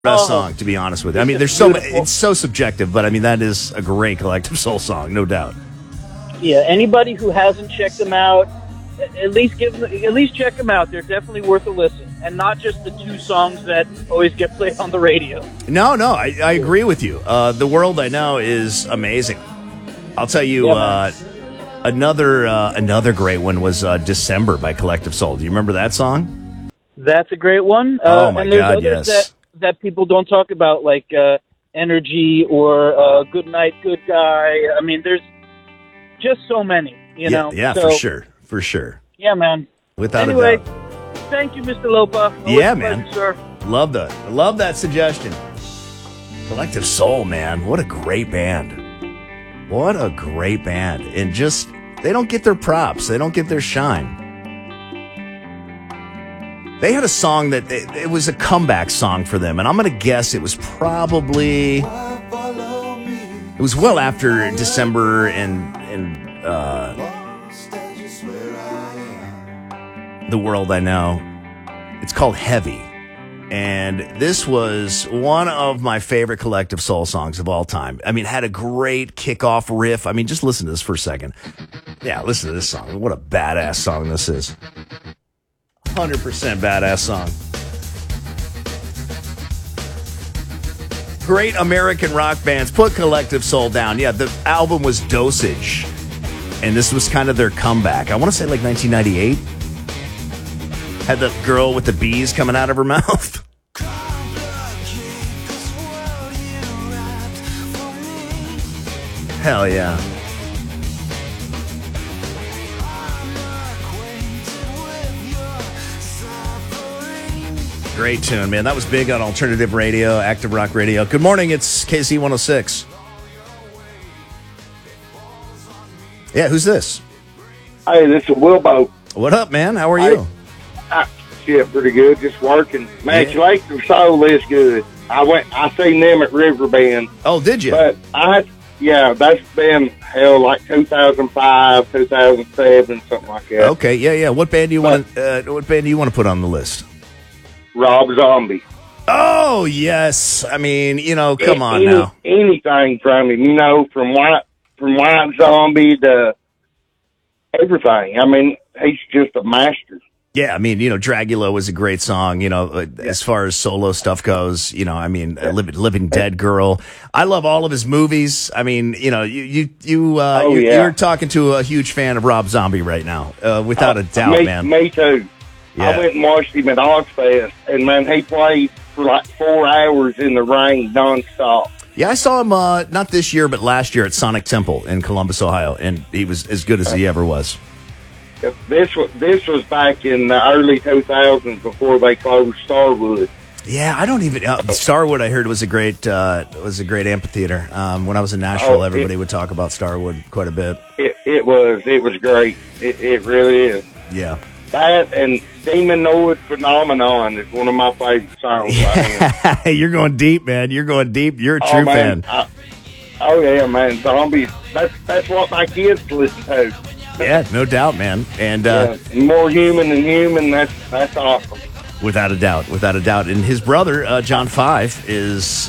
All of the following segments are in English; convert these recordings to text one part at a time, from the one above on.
best song, to be honest with you. I mean, there's it's so subjective, but I mean, that is a great Collective Soul song, no doubt. Yeah, anybody who hasn't checked them out, at least check them out. They're definitely worth a listen, and not just the two songs that always get played on the radio. No, I agree with you. The World I Know is amazing. I'll tell you, another great one was December by Collective Soul. Do you remember that song? That's a great one. Oh my and there's God, others yes. That people don't talk about, like Energy or Good Night, Good Guy. I mean, there's just so many, you know. Yeah, so, for sure. Yeah, man. Without anyway, a doubt. Thank you, Mr. Lopa. Yeah, man. Pleasure, sir. Love that suggestion. Collective Soul, man. What a great band. What a great band. And just, they don't get their props. They don't get their shine. They had a song that, it was a comeback song for them. And I'm going to guess it was probably, it was well after December and The World I Know. It's called Heavy. And this was one of my favorite Collective Soul songs of all time. I mean, it had a great kickoff riff. I mean, just listen to this for a second. Yeah, listen to this song. What a badass song this is. 100% badass song. Great American rock bands put Collective Soul down. Yeah, the album was Dosage. And this was kind of their comeback. I want to say like 1998. Had the girl with the bees coming out of her mouth. Hell yeah. Great tune, man. That was big on alternative radio, active rock radio. Good morning, it's KC 106. Yeah, who's this? Hey, this is Wilbo. What up, man? How are you? Shit, pretty good. Just working. Man, Collective Soul is good. I seen them at Riverbend. Oh, did you? But that's been like 2005, 2007, something like that. Okay, yeah. What band do you want? What band do you want to put on the list? Rob Zombie. Oh yes. I mean, come on now. Anything from him, from White Zombie to everything. I mean, he's just a master. Yeah, I mean, Dragula was a great song, as far as solo stuff goes, Living Dead Girl. I love all of his movies. I mean, you're talking to a huge fan of Rob Zombie right now, without a doubt, man. Me too. Yeah. I went and watched him at Ozfest, and man, he played for like 4 hours in the rain nonstop. Yeah, I saw him, not this year, but last year at Sonic Temple in Columbus, Ohio, and he was as good as he ever was. This was back in the early 2000s before they closed Starwood. Yeah, I don't even Starwood. I heard was a great amphitheater. When I was in Nashville, everybody would talk about Starwood quite a bit. It was great. It really is. Yeah, that and Demonoid Phenomenon is one of my favorite songs. Yeah. You're going deep, man. You're going deep. You're a true fan. Yeah, man. Zombies. That's what my kids listen to. Yeah, no doubt, man. And more human than human. That's awesome. Without a doubt. And his brother, John Five, is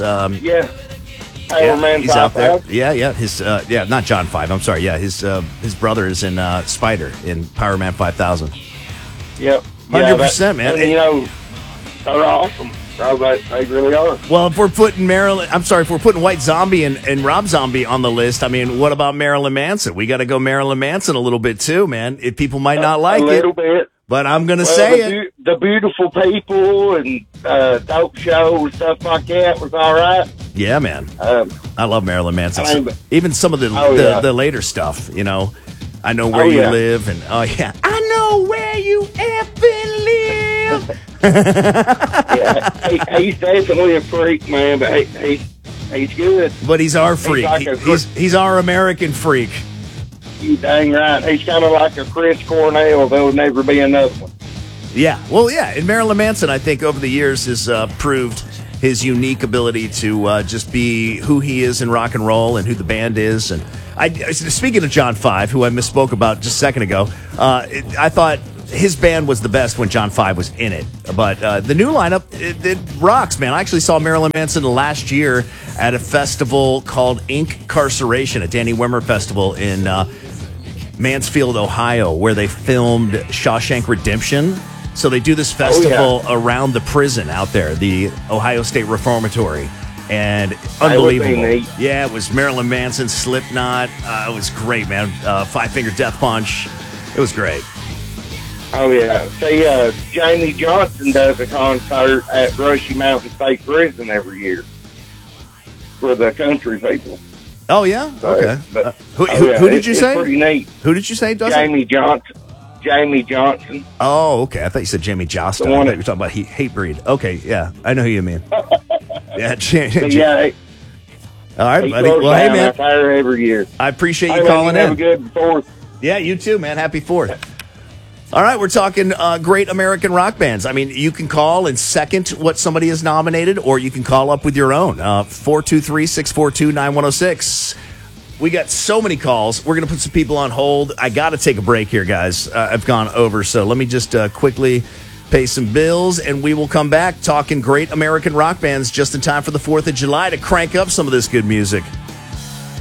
he's out there. Yeah. His not John Five. I'm sorry. Yeah, his brother is in Spider in Power Man 5000. Yep, 100%, man. And, they're awesome. They really are. Well, if we're putting White Zombie and Rob Zombie on the list, I mean, what about Marilyn Manson? We got to go Marilyn Manson a little bit too, man. If people might not like it, a little bit, but I'm gonna say it. The Beautiful People and Dope Show and stuff like that was all right. Yeah, man. I love Marilyn Manson. Even some of the later stuff, I Know Where You Live, and I know where you effing live. He's definitely a freak, man, but he's good. But he's our freak. He's our American freak. You dang right. He's kind of like a Chris Cornell. There'll never be another one. Yeah, well, yeah. And Marilyn Manson, I think, over the years has proved his unique ability to just be who he is in rock and roll and who the band is. And speaking of John Five, who I misspoke about just a second ago, I thought his band was the best when John 5 was in it. But the new lineup, it rocks, man. I actually saw Marilyn Manson last year at a festival called Inkcarceration, a Danny Wimmer festival in Mansfield, Ohio, where they filmed Shawshank Redemption. So they do this festival around the prison out there, the Ohio State Reformatory. And unbelievable. Yeah, it was Marilyn Manson, Slipknot. It was great, man. Five Finger Death Punch. It was great. Oh, yeah. See, Jamie Johnson does a concert at Brushy Mountain State Prison every year for the country people. Oh, yeah? So, okay. But, who did you say? It's pretty neat. Who did you say does Jamie Johnson. Jamie Johnson. Oh, okay. I thought you said Jamie Jostin. I thought you were talking about Hatebreed. Okay, yeah. I know who you mean. Yeah, all right, buddy. Well, hey, man. Every year. I appreciate you calling in. Have a good 4th. Yeah, you too, man. Happy 4th. All right, we're talking great American rock bands. I mean, you can call and second what somebody has nominated, or you can call up with your own. 423-642-9106. We got so many calls. We're going to put some people on hold. I got to take a break here, guys. I've gone over, so let me just quickly pay some bills, and we will come back talking great American rock bands just in time for the 4th of July to crank up some of this good music.